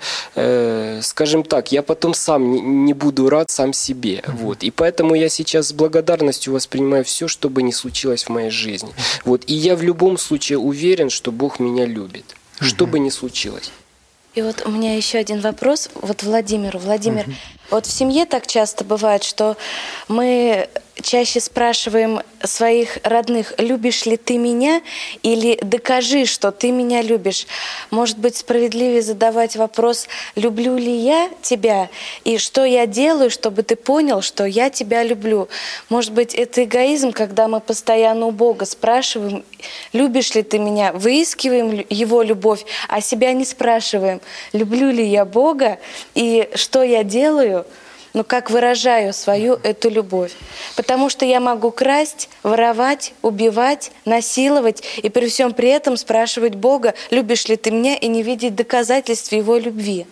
э, скажем так, я потом сам не, не буду рад сам себе. Mm-hmm. Вот. И поэтому я сейчас с благодарностью воспринимаю все, что бы ни случилось в моей жизни. Вот. И я в любом случае уверен, что Бог меня любит. Mm-hmm. Что бы ни случилось. И вот у меня еще один вопрос вот Владимиру. Владимир, угу. вот в семье так часто бывает, что мы чаще спрашиваем своих родных, любишь ли ты меня, или докажи, что ты меня любишь. Может быть, справедливее задавать вопрос, люблю ли я тебя, и что я делаю, чтобы ты понял, что я тебя люблю. Может быть, это эгоизм, когда мы постоянно у Бога спрашиваем, любишь ли ты меня, выискиваем Его любовь, а себя не спрашиваем, люблю ли я Бога, и что я делаю, но как выражаю свою эту любовь. Потому что я могу красть, воровать, убивать, насиловать, и при всем при этом спрашивать Бога, любишь ли ты меня, и не видеть доказательств Его любви.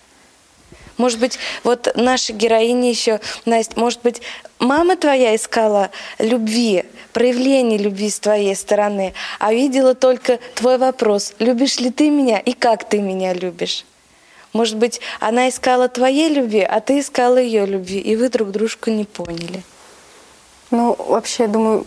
Может быть, вот наша героиня еще, Настя, может быть, мама твоя искала любви, проявление любви с твоей стороны, а видела только твой вопрос, любишь ли ты меня и как ты меня любишь. Может быть, она искала твоей любви, а ты искала ее любви, и вы друг дружку не поняли. Ну, вообще, я думаю...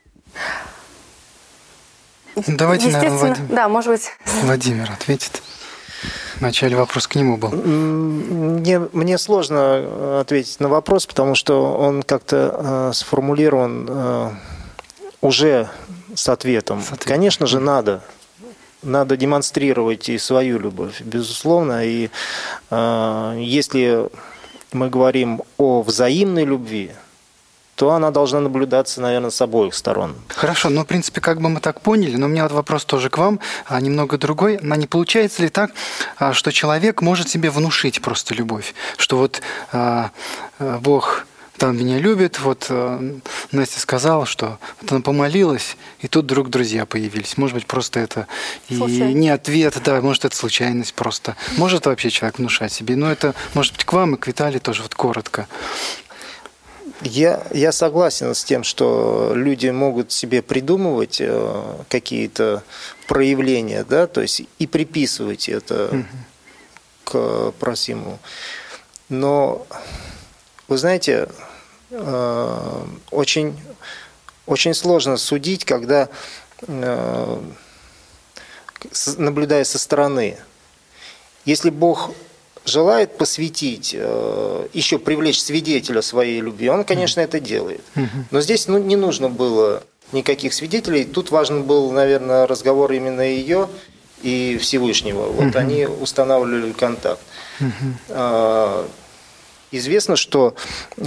Давайте, наверное, Владимир. Да, может быть. Владимир ответит. Вначале вопрос к нему был. Мне, мне сложно ответить на вопрос, потому что он как-то э, сформулирован э, уже с ответом. с ответом. Конечно же, надо. Надо демонстрировать и свою любовь, безусловно. И э, если мы говорим о взаимной любви, то она должна наблюдаться, наверное, с обоих сторон. Хорошо, ну, в принципе, как бы мы так поняли, но у меня вот вопрос тоже к вам, а немного другой. А не получается ли так, что человек может себе внушить просто любовь? Что вот а, Бог... там меня любит, вот э, Настя сказала, что вот она помолилась, и тут вдруг друзья появились. Может быть, просто это и не ответ, да, может, это случайность просто. Может вообще человек внушать себе? Но это, может быть, к вам и к Виталию тоже вот коротко. Я, я согласен с тем, что люди могут себе придумывать э, какие-то проявления, да, то есть и приписывать это угу. к просимому. Но... Вы знаете, очень, очень сложно судить, когда, наблюдая со стороны. Если Бог желает посвятить, еще привлечь свидетеля своей любви, Он, конечно, это делает. Но здесь ну, не нужно было никаких свидетелей. Тут важен был, наверное, разговор именно ее и Всевышнего. Вот угу. они устанавливали контакт. Угу. Известно, что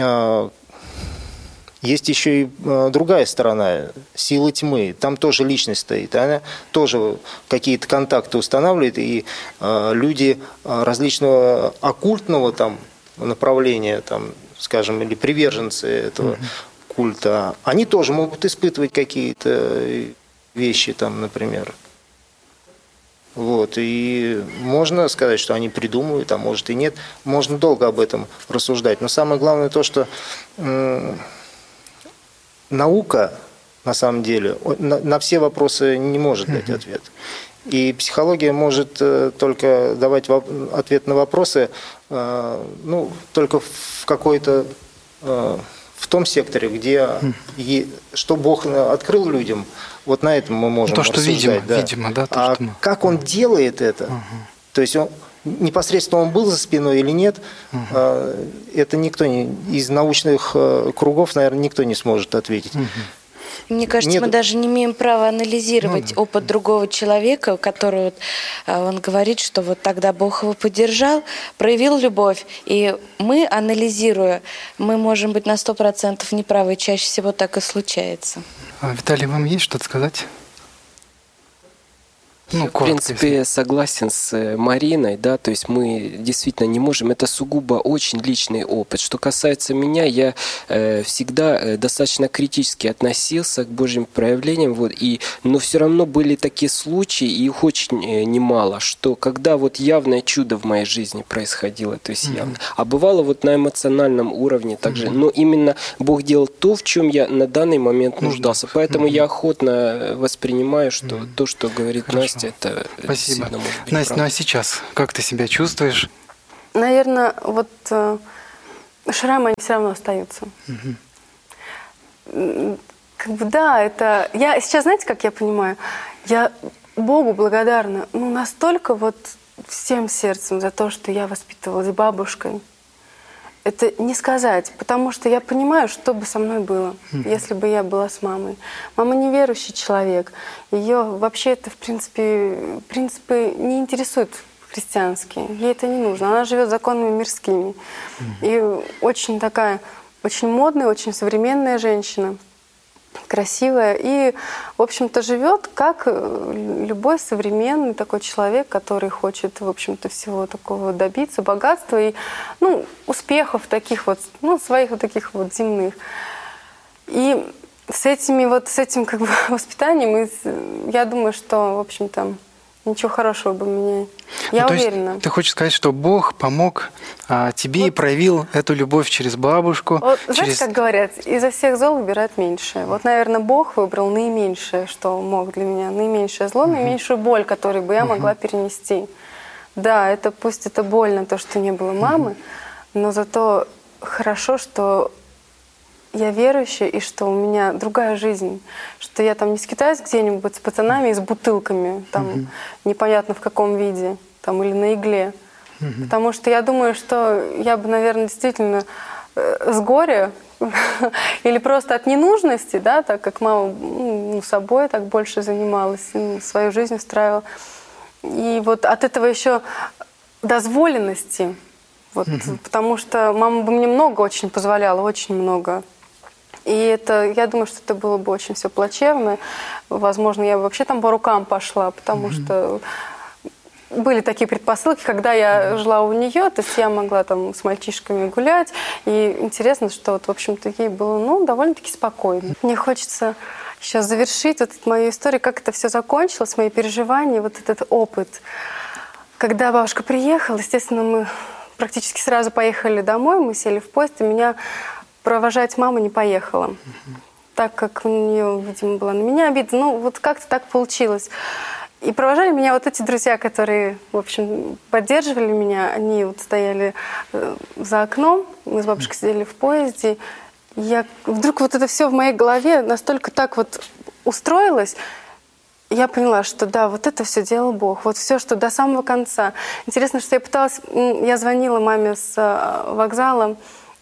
есть еще и другая сторона, силы тьмы. Там тоже личность стоит. Она тоже какие-то контакты устанавливает. И люди различного оккультного там, направления, там, скажем, или приверженцы этого угу. культа, они тоже могут испытывать какие-то вещи, там, например. Вот. И можно сказать, что они придумывают, а может и нет. Можно долго об этом рассуждать. Но самое главное то, что м- наука, на самом деле, на, на все вопросы не может дать ответ. И психология может только давать ответ на вопросы, ну, только в какой-то, в том секторе, где, что Бог открыл людям, вот на этом мы можем то, что рассуждать. Видимо, да. видимо, да, то, а что мы... как он делает это, угу. то есть он, непосредственно он был за спиной или нет, угу. это никто не, из научных кругов, наверное, никто не сможет ответить. Угу. Мне кажется, Нет. мы даже не имеем права анализировать ну, опыт другого человека, который вот, он говорит, что вот тогда Бог его поддержал, проявил любовь. И мы, анализируя, мы можем быть на сто процентов неправы, и чаще всего так и случается. А, Виталий, вам есть что-то сказать? Ну, я, в принципе, если... согласен с Мариной, да, то есть мы действительно не можем, это сугубо очень личный опыт. Что касается меня, я э, всегда э, достаточно критически относился к Божьим проявлениям, вот, и, но все равно были такие случаи, и их очень э, немало, что когда вот явное чудо в моей жизни происходило, то есть mm-hmm. явно, а бывало вот на эмоциональном уровне также, mm-hmm. но именно Бог делал то, в чем я на данный момент нуждался, поэтому mm-hmm. я охотно воспринимаю, что mm-hmm. то, что говорит Хорошо. Настя, это Спасибо. Настя, ну а сейчас как ты себя чувствуешь? Наверное, вот э, шрамы, они все равно остаются. Угу. Как бы да, это... Я сейчас, знаете, как я понимаю? Я Богу благодарна, ну, настолько вот всем сердцем за то, что я воспитывалась бабушкой. Это не сказать, потому что я понимаю, что бы со мной было, mm-hmm. если бы я была с мамой. Мама неверующий человек. Ее вообще это, в принципе, в принципе, не интересует христианские. Ей это не нужно. Она живет законами мирскими. Mm-hmm. И очень такая, очень модная, очень современная женщина. Красивая. И, в общем-то, живет как любой современный такой человек, который хочет, в общем-то, всего такого добиться, богатства и, ну, успехов таких вот, ну, своих вот таких вот земных. И с этими вот, с этим как бы воспитанием, я думаю, что, в общем-то, ничего хорошего бы меня... Я ну, уверена. Есть, ты хочешь сказать, что Бог помог а, тебе вот. И проявил эту любовь через бабушку? Вот, через... Знаете, как говорят, изо всех зол выбирает меньшее. Вот, наверное, Бог выбрал наименьшее, что мог для меня. Наименьшее зло, угу. наименьшую боль, которую бы я угу. могла перенести. Да, это пусть это больно, то, что не было мамы, угу. но зато хорошо, что... я верующая, и что у меня другая жизнь, что я там не скитаюсь где-нибудь с пацанами и с бутылками, там uh-huh. непонятно в каком виде, там или на игле. Uh-huh. Потому что я думаю, что я бы, наверное, действительно э, с горя или просто от ненужности, да, так как мама ну, собой так больше занималась, свою жизнь устраивала. И вот от этого еще дозволенности, вот, uh-huh. потому что мама бы мне много очень позволяла, очень много. И это, я думаю, что это было бы очень все плачевно. Возможно, я бы вообще там по рукам пошла, потому mm-hmm. что были такие предпосылки, когда я mm-hmm. жила у нее, то есть я могла там с мальчишками гулять. И интересно, что вот, в общем-то, ей было, ну, довольно-таки спокойно. Мне хочется сейчас завершить вот эту мою историю, как это все закончилось, мои переживания, вот этот опыт. Когда бабушка приехала, естественно, мы практически сразу поехали домой, мы сели в поезд, и меня... провожать мама не поехала, uh-huh. так как у нее, видимо, была на меня обида. Ну, вот как-то так получилось. И провожали меня вот эти друзья, которые, в общем, поддерживали меня. Они вот стояли за окном, мы с бабушкой сидели в поезде. И я вдруг вот это все в моей голове настолько так вот устроилось, я поняла, что да, вот это все делал Бог. Вот все, что до самого конца. Интересно, что я пыталась... Я звонила маме с вокзала,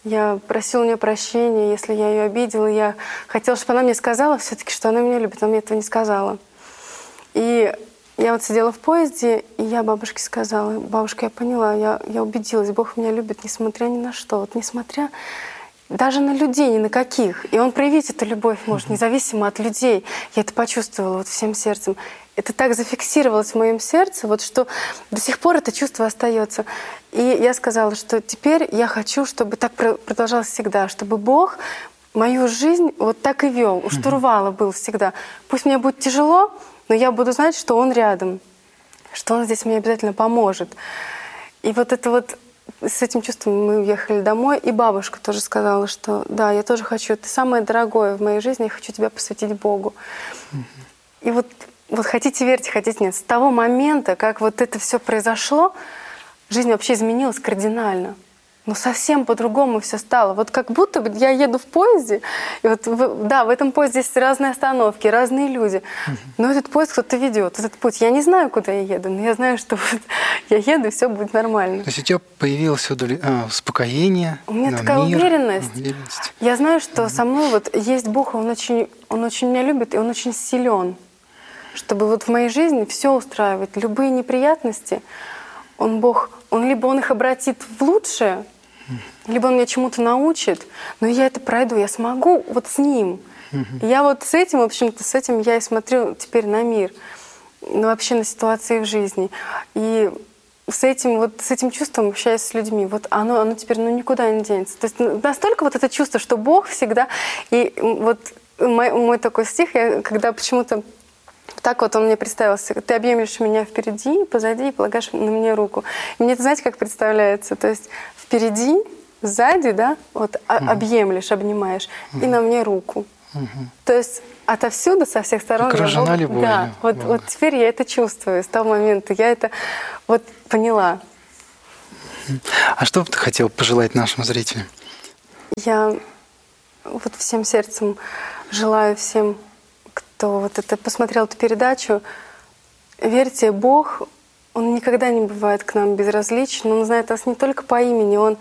Я просила у нее прощения, если я ее обидела. Я хотела, чтобы она мне сказала все-таки, что она меня любит. Она мне этого не сказала. И я вот сидела в поезде, и я бабушке сказала: бабушка, я поняла, я, я убедилась, Бог меня любит, несмотря ни на что. Вот несмотря даже на людей, ни на каких. И Он проявить эту любовь может, независимо от людей. Я это почувствовала вот всем сердцем. Это так зафиксировалось в моем сердце, вот что до сих пор это чувство остается. И я сказала, что теперь я хочу, чтобы так продолжалось всегда, чтобы Бог мою жизнь вот так и вел, у штурвала был всегда. Пусть мне будет тяжело, но я буду знать, что Он рядом, что Он здесь мне обязательно поможет. И вот это вот с этим чувством мы уехали домой, и бабушка тоже сказала, что да, я тоже хочу, ты самое дорогое в моей жизни, я хочу тебя посвятить Богу. И вот Вот хотите верьте, хотите нет. С того момента, как вот это все произошло, жизнь вообще изменилась кардинально. Но совсем по-другому все стало. Вот как будто бы я еду в поезде, и вот в, да, в этом поезде есть разные остановки, разные люди. Но этот поезд кто-то ведет, этот путь. Я не знаю, куда я еду, но я знаю, что вот я еду, и все будет нормально. То есть у тебя появилось удовле... а, успокоение, у меня на такая мир, уверенность. уверенность. Я знаю, что со мной вот есть Бог, Он очень, он очень меня любит, и Он очень силен. Чтобы вот в моей жизни все устраивать, любые неприятности, Он Бог, Он либо Он их обратит в лучшее, либо Он меня чему-то научит, но я это пройду, я смогу вот с Ним. И я вот с этим, в общем-то, с этим я и смотрю теперь на мир, ну, вообще на ситуации в жизни. И с этим, вот, с этим чувством общаюсь с людьми. Вот оно, оно теперь ну, никуда не денется. То есть настолько вот это чувство, что Бог всегда... И вот мой, мой такой стих, я, когда почему-то так вот он мне представился: ты объемлешь меня впереди, позади и полагаешь на мне руку. И мне это, знаете, как представляется? То есть впереди, сзади, да, вот mm-hmm. объемлешь, обнимаешь, mm-hmm. и на мне руку. Mm-hmm. То есть отовсюду, со всех сторон. Окружена я любовью. Да, вот, вот теперь я это чувствую с того момента. Я это вот поняла. А что бы ты хотел пожелать нашим зрителям? Я вот всем сердцем желаю всем, кто вот это посмотрел эту передачу, верьте, Бог, Он никогда не бывает к нам безразличен. Он знает нас не только по имени, Он,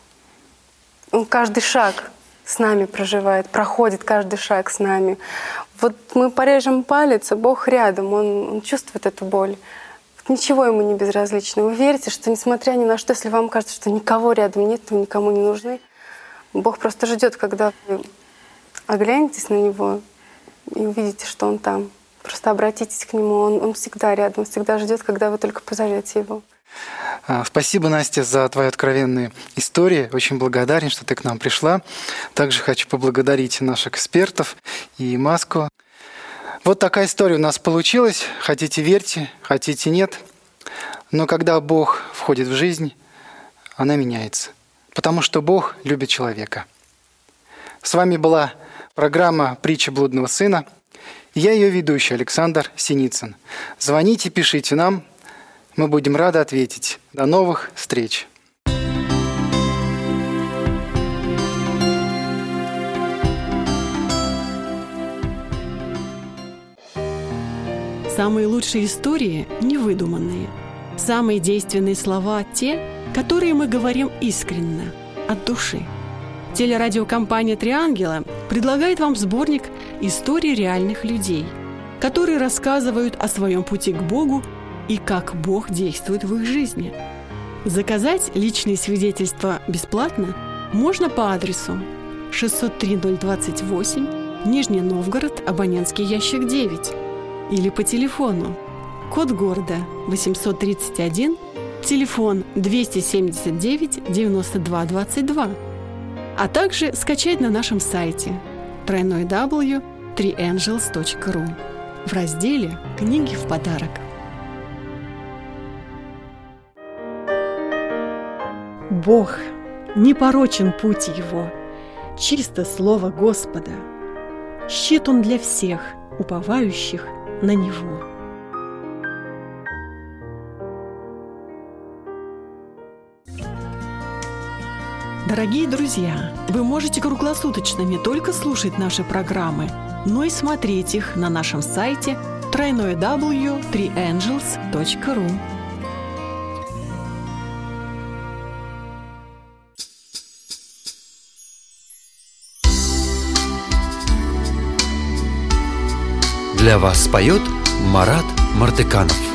он каждый шаг с нами проживает, проходит каждый шаг с нами. Вот мы порежем палец, а Бог рядом, Он, он чувствует эту боль. Вот ничего Ему не безразлично. Вы верьте, что несмотря ни на что, если вам кажется, что никого рядом нет, вы никому не нужны, Бог просто ждет, когда вы оглянетесь на Него и увидите, что Он там. Просто обратитесь к Нему, Он, он всегда рядом, всегда ждет, когда вы только позовете Его. Спасибо, Настя, за твои откровенные истории. Очень благодарен, что ты к нам пришла. Также хочу поблагодарить наших экспертов и Маску. Вот такая история у нас получилась. Хотите верьте, хотите нет. Но когда Бог входит в жизнь, она меняется. Потому что Бог любит человека. С вами была программа «Притча блудного сына». Я ее ведущий Александр Синицын. Звоните, пишите нам. Мы будем рады ответить. До новых встреч. Самые лучшие истории невыдуманные. Самые действенные слова – те, которые мы говорим искренне, от души. Телерадиокомпания «Три ангела» предлагает вам сборник историй реальных людей, которые рассказывают о своем пути к Богу и как Бог действует в их жизни. Заказать личные свидетельства бесплатно можно по адресу шестьсот три ноль двадцать восемь, Нижний Новгород, абонентский ящик девять, или по телефону код города восемьсот тридцать один, телефон двести семьдесят девять девяносто два двадцать два, а также скачать на нашем сайте дабл ю дабл ю дабл ю точка три энджелс точка ру в разделе «Книги в подарок». Бог, непорочен путь Его, чисто слово Господа. Щит Он для всех, уповающих на Него. Дорогие друзья, вы можете круглосуточно не только слушать наши программы, но и смотреть их на нашем сайте дабл ю дабл ю дабл ю точка три энджелс точка ру. Для вас поет Марат Мартыканов.